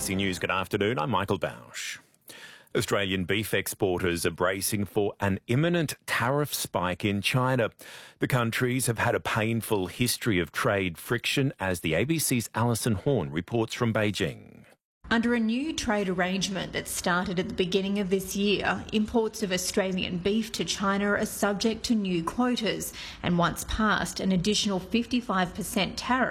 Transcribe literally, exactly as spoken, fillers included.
C News, good afternoon. I'm Michael Bausch. Australian beef exporters are bracing for an imminent tariff spike in China. The countries have had a painful history of trade friction, as the A B C's Alison Horn reports from Beijing. Under a new trade arrangement that started at the beginning of this year, imports of Australian beef to China are subject to new quotas, and once passed, an additional fifty-five percent tariff